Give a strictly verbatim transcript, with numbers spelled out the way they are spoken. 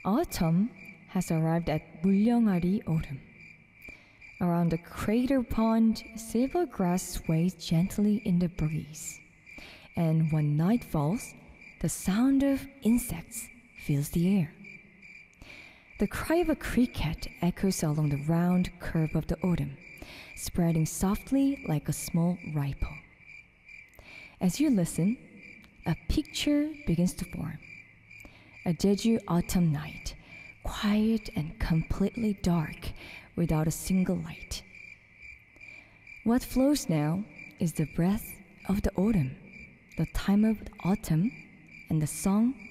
Autumn has arrived at Mulyongari Autumn. Around the crater pond, silver grass sways gently in the breeze. And when night falls, the sound of insects fills the air. The cry of a cricket echoes along the round curve of the autumn, spreading softly like a small ripple. As you listen, a picture begins to form. A Jeju autumn night, quiet and completely dark without a single light. What flows now is the breath of the autumn, the time of autumn, and the song